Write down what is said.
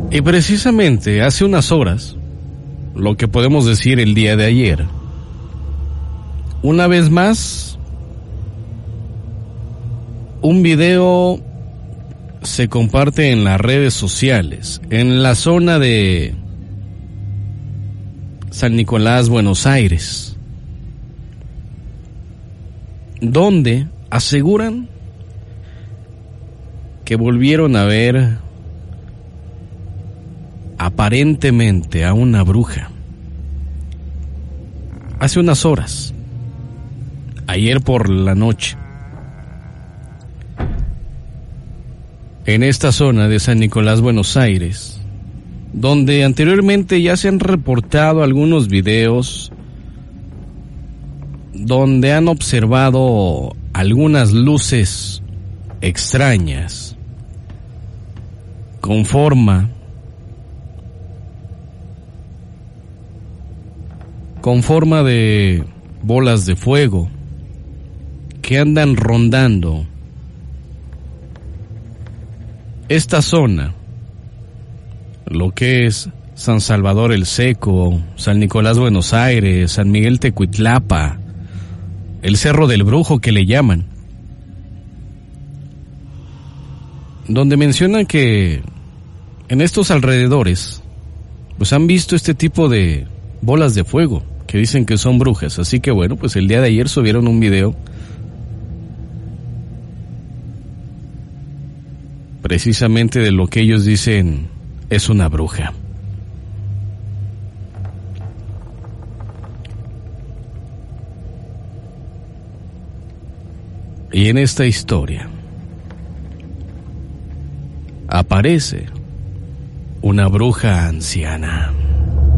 Y precisamente hace unas horas, lo que podemos decir el día de ayer, una vez más, un video se comparte en las redes sociales, en la zona de San Nicolás, Buenos Aires, donde aseguran que volvieron a ver aparentemente a una bruja. Hace unas horas, ayer por la noche, en esta zona de San Nicolás, Buenos Aires, donde anteriormente ya se han reportado algunos videos donde han observado algunas luces extrañas con forma de bolas de fuego que andan rondando esta zona, lo que es San Salvador el Seco, San Nicolás, Buenos Aires, San Miguel Tecuitlapa, el Cerro del Brujo que le llaman, donde mencionan que en estos alrededores pues han visto este tipo de bolas de fuego que dicen que son brujas. Así que bueno, pues el día de ayer subieron un video precisamente de lo que ellos dicen es una bruja. Y en esta historia aparece una bruja anciana.